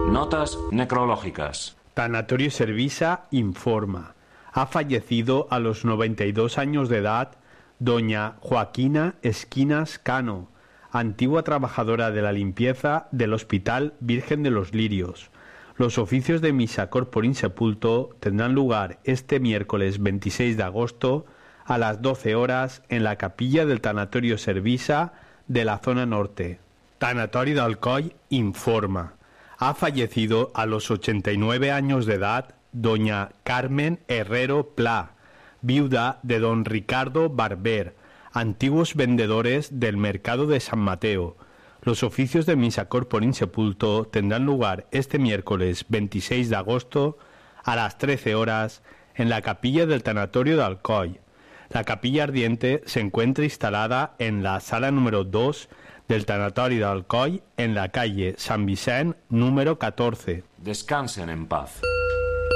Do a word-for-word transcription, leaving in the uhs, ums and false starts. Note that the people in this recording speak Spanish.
Notas necrológicas. Tanatorio Servisa informa. Ha fallecido a los noventa y dos años de edad doña Joaquina Esquinas Cano, antigua trabajadora de la limpieza del Hospital Virgen de los Lirios. Los oficios de misa corpore insepulto tendrán lugar este miércoles veintiséis de agosto a las doce horas en la capilla del Tanatorio Servisa de la zona norte. Tanatorio de Alcoi informa. Ha fallecido a los ochenta y nueve años de edad doña Carmen Herrero Pla, viuda de don Ricardo Barber, antiguos vendedores del mercado de San Mateo. Los oficios de misa corpore insepulto tendrán lugar este miércoles veintiséis de agosto a las trece horas en la capilla del Tanatorio de Alcoi. La capilla ardiente se encuentra instalada en la sala número dos del Tanatorio de Alcoi en la calle San Vicent número catorce. Descansen en paz.